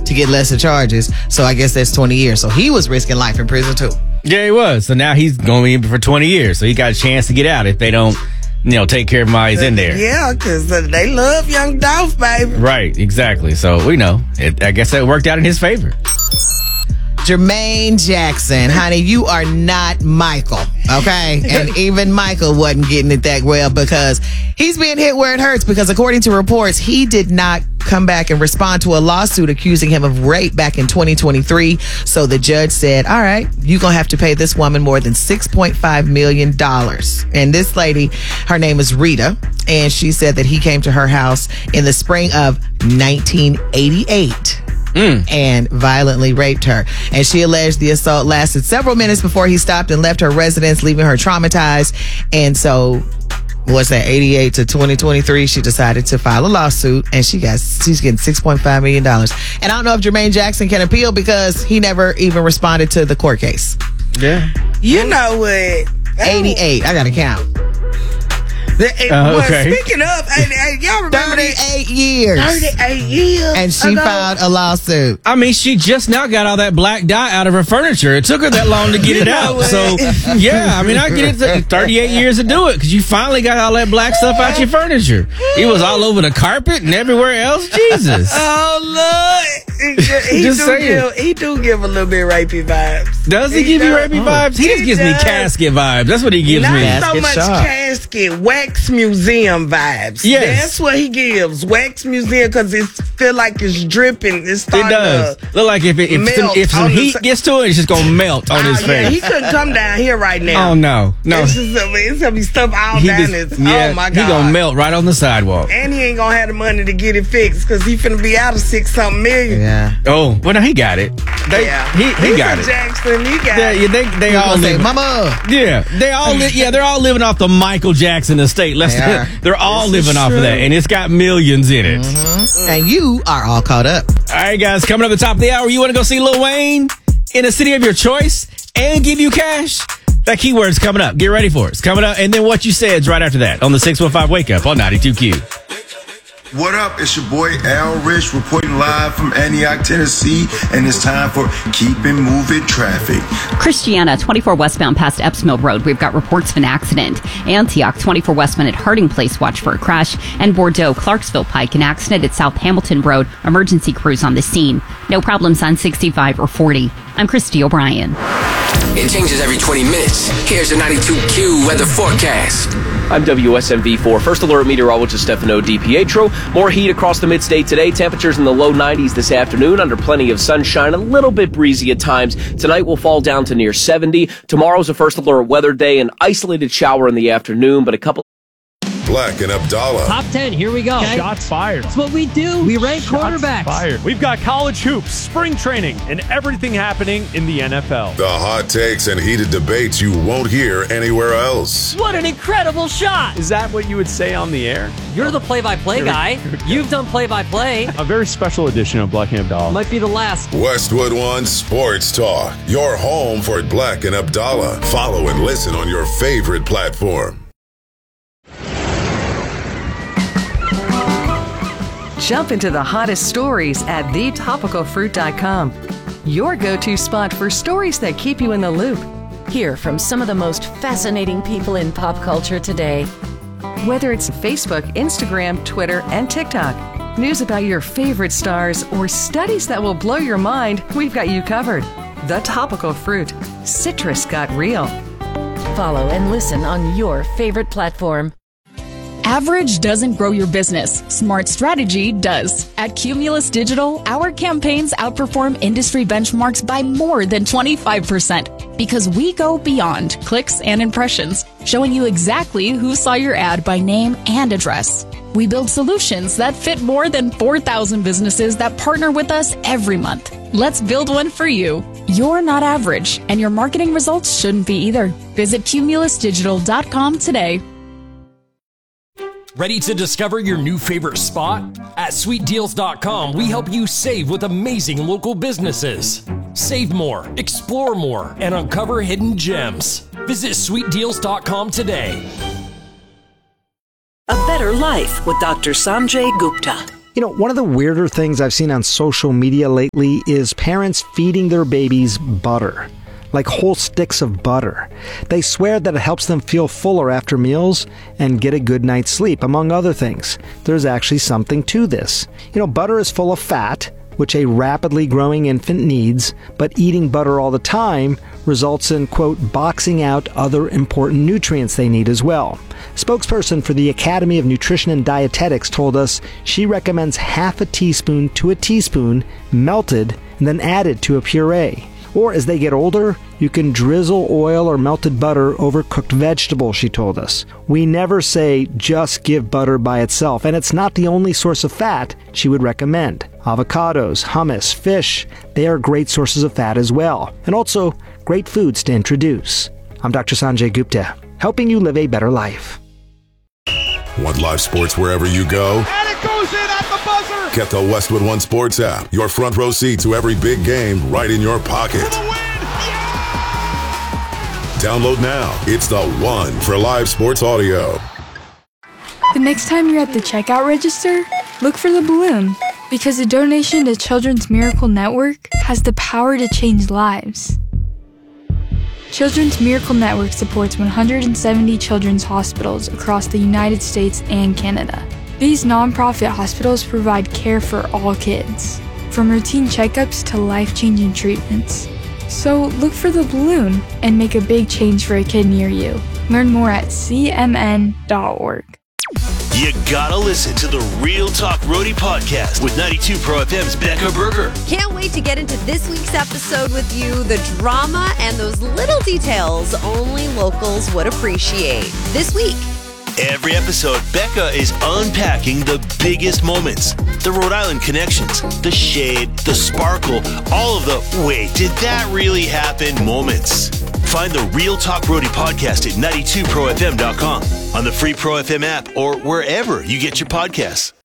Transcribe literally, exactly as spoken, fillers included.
to get lesser charges. So I guess that's twenty years. So he was risking life in prison too. Yeah, he was. So now he's going in for twenty years. So he got a chance to get out if they don't, you know, take care of him while he's in there. Yeah, because uh, they love young Dolph, baby. Right, exactly. So we know. It, I guess that worked out in his favor. Jermaine Jackson, honey, you are not Michael, okay? And even Michael wasn't getting it that well because he's being hit where it hurts because according to reports, he did not come back and respond to a lawsuit accusing him of rape back in twenty twenty-three. So the judge said, all right, you're going to have to pay this woman more than six point five million dollars. And this lady, her name is Rita, and she said that he came to her house in the spring of nineteen eighty-eight. Mm. And violently raped her. And she alleged the assault lasted several minutes before he stopped and left her residence, leaving her traumatized. And so, what's that, eighty-eight to twenty twenty-three, she decided to file a lawsuit, and she got she's getting six point five million dollars. And I don't know if Jermaine Jackson can appeal because he never even responded to the court case. Yeah. You know what? eighty-eight. I got to count. The, Uh, well, okay. Speaking of, and, and y'all remember thirty-eight years. thirty-eight years. And she ago? filed a lawsuit. I mean, she just now got all that black dye out of her furniture. It took her that long to get it out. So, yeah, I mean, I get it. thirty-eight years to do it because you finally got all that black stuff out your furniture. It was all over the carpet and everywhere else. Jesus. Oh, Lord. He, Just do saying. give, he do give a little bit rapey vibes. Does he, He give you does. rapey vibes? He, He just gives me does. casket vibes. That's what he gives Not me. so Casket much shop. casket, wax museum vibes. Yes. That's what he gives. Wax museum because it feel like it's dripping. It's It starting does. to Look like if, it, if some, melt if some on the heat si- gets to it, it's just going to melt on Oh, his yeah, face. he couldn't come down here right now. Oh, no. No. It's, just, it's gonna be stuff all He down just- his. yeah, Oh my he God. going to melt right on the sidewalk. And he ain't gonna have the money to get it fixed because he finna be out of six something million. Yeah. Oh, well, no, he got it. They, Yeah. He, he He's got a it. Jackson, he got They, it. they, they all Say, live. mama. Yeah, they all li- yeah, they're all living off the Michael Jackson estate. Let's, They are. they're all This is living off of true. that, and it's got millions in it. And you are all caught up. All right, guys, coming up at the top of the hour, you want to go see Lil Wayne in a city of your choice and give you cash? That keyword's coming up. Get ready for it. It's coming up, and then what you said's right after that on the six one five Wake Up on ninety-two Q. What up? It's your boy Al Rich reporting live from Antioch, Tennessee, and it's time for Keeping Moving Traffic. Christiana, twenty-four westbound past Epps Mill Road. We've got reports of an accident. Antioch, twenty-four westbound at Harding Place. Watch for a crash. And Bordeaux, Clarksville Pike, an accident at South Hamilton Road. Emergency crews on the scene. No problems on sixty-five or forty. I'm Christy O'Brien. It changes every twenty minutes. Here's your ninety-two Q weather forecast. I'm W S M V four First Alert Meteorologist Stefano DiPietro. More heat across the mid-state today. Temperatures in the low nineties this afternoon under plenty of sunshine. A little bit breezy at times. Tonight will fall down to near seventy. Tomorrow's a First Alert weather day. An isolated shower in the afternoon, but a couple... Black and Abdallah. Top ten, here we go. Okay. Shots fired. That's what we do. We rank Shots quarterbacks. fired. We've got college hoops, spring training, and everything happening in the N F L. The hot takes and heated debates you won't hear anywhere else. What an incredible shot. Is that what you would say on the air? You're the play-by-play Here we- guy. here we go. You've done play-by-play. A very special edition of Black and Abdallah. Might be the last. Westwood One Sports Talk. Your home for Black and Abdallah. Follow and listen on your favorite platform. Jump into the hottest stories at the topical fruit dot com. Your go-to spot for stories that keep you in the loop. Hear from some of the most fascinating people in pop culture today. Whether it's Facebook, Instagram, Twitter, and TikTok, news about your favorite stars, or studies that will blow your mind, we've got you covered. The Topical Fruit. Citrus got real. Follow and listen on your favorite platform. Average doesn't grow your business. Smart strategy does. At Cumulus Digital, our campaigns outperform industry benchmarks by more than twenty-five percent because we go beyond clicks and impressions, showing you exactly who saw your ad by name and address. We build solutions that fit more than four thousand businesses that partner with us every month. Let's build one for you. You're not average, and your marketing results shouldn't be either. Visit cumulus digital dot com today. Ready to discover your new favorite spot? At sweet deals dot com, we help you save with amazing local businesses. Save more, explore more, and uncover hidden gems. Visit sweet deals dot com today. A better life with Doctor Sanjay Gupta. You know, one of the weirder things I've seen on social media lately is parents feeding their babies butter, like whole sticks of butter. They swear that it helps them feel fuller after meals and get a good night's sleep, among other things. There's actually something to this. You know, butter is full of fat, which a rapidly growing infant needs, but eating butter all the time results in, quote, boxing out other important nutrients they need as well. Spokesperson for the Academy of Nutrition and Dietetics told us she recommends half a teaspoon to a teaspoon melted and then added to a puree. Or as they get older, you can drizzle oil or melted butter over cooked vegetables, she told us. We never say just give butter by itself, and it's not the only source of fat she would recommend. Avocados, hummus, fish, they are great sources of fat as well, and also great foods to introduce. I'm Doctor Sanjay Gupta, helping you live a better life. Want live sports wherever you go? And it goes in at the buzzer! Get the Westwood One Sports app. Your front row seat to every big game right in your pocket. Download now. It's the one for live sports audio. The next time you're at the checkout register, look for the balloon, because a donation to Children's Miracle Network has the power to change lives. Children's Miracle Network supports one hundred seventy children's hospitals across the United States and Canada. These nonprofit hospitals provide care for all kids, from routine checkups to life-changing treatments. So look for the balloon and make a big change for a kid near you. Learn more at c m n dot org. You gotta listen to the Real Talk Roadie podcast with ninety-two Pro F M's Becca Berger. Can't wait to get into this week's episode with you. The drama and those little details only locals would appreciate. This week. Every episode, Becca is unpacking the biggest moments. The Rhode Island connections, the shade, the sparkle, all of the wait, did that really happen moments. Find the Real Talk Roadie podcast at ninety-two pro f m dot com, on the free Pro F M app, or wherever you get your podcasts.